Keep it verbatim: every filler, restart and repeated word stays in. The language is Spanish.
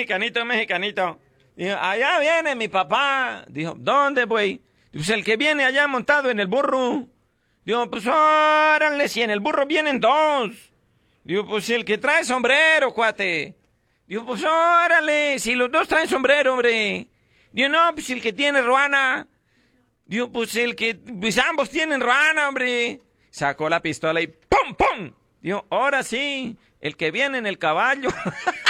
mexicanito, mexicanito. Dijo, allá viene mi papá. Dijo, ¿dónde, güey? Pues el que viene allá montado en el burro. Dijo, pues órale, si en el burro vienen dos. Digo, pues el que trae sombrero, cuate. Digo, pues órale, si los dos traen sombrero, hombre. Digo, no, pues el que tiene ruana. Digo, pues el que, pues ambos tienen ruana, hombre. Sacó la pistola y ¡pum, pum! Digo, ahora sí, el que viene en el caballo.